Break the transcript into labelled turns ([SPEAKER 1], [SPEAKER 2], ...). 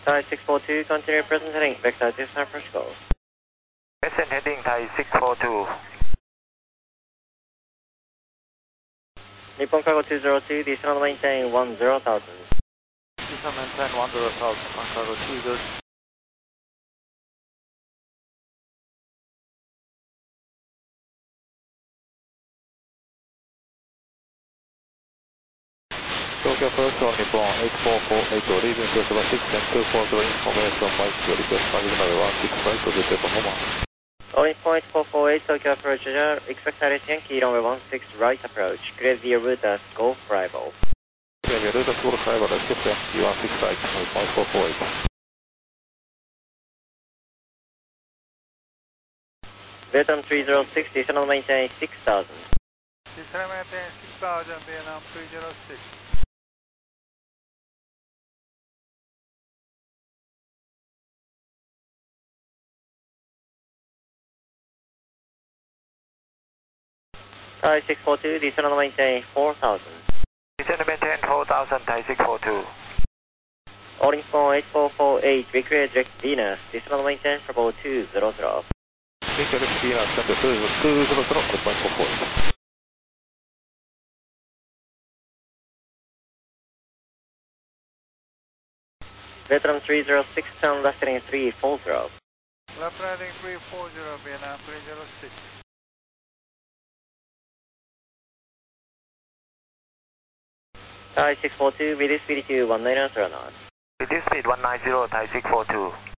[SPEAKER 1] Thai 642, continue present heading, vector to San Francisco.
[SPEAKER 2] Present heading Thai 642.
[SPEAKER 1] Nippon Cargo 202, descend maintain 10,000.
[SPEAKER 2] Descend maintain 10,000, Nippon Cargo 202. Tokyo First on Nippon 8448, leaving first about 6 and 240 information, Mike, request target number 165 to get Yokohama.
[SPEAKER 1] Only point 448, Tokyo approach, expect direction, key runway 16 right approach, clear the route as Golf Bravo.
[SPEAKER 2] Clear the route as Golf Bravo, let's get there, Q16 right, point 448.
[SPEAKER 1] Vietnam 306, descend maintain 6,000.
[SPEAKER 3] Descend maintain 6,000, Vietnam 306.
[SPEAKER 1] Thai 642, descend maintain 4,000.
[SPEAKER 2] Descend maintain 4,000, Thai 642.
[SPEAKER 1] Calling phone 8448, recreate direct Venus, descend maintain trouble 200.
[SPEAKER 2] Recreate Venus, send the 200, point 448.
[SPEAKER 1] Vietnam 306, turn left heading 340.
[SPEAKER 3] Left heading 340, Vietnam 306.
[SPEAKER 1] Thai 642, reduce speed to 190 knots.
[SPEAKER 2] Reduce speed 190, Thai 642.